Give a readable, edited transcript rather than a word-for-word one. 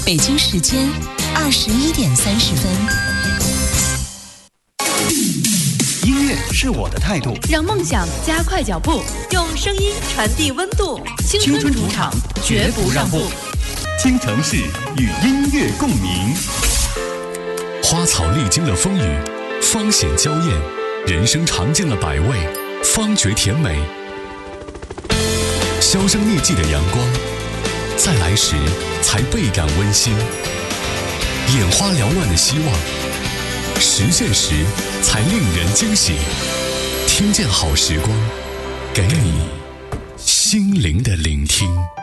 北京时间21:30。 音乐是我的态度， 让梦想加快脚步，用声音传递温度。青春主场，绝不让步。 听城市与音乐共鸣。 花草历经了风雨，方显娇艳；人生尝尽了百味，方觉甜美。销声匿迹的阳光，在来时才倍感温馨；眼花缭乱的希望，实现时才令人惊喜。听见好时光，给你心灵的聆听。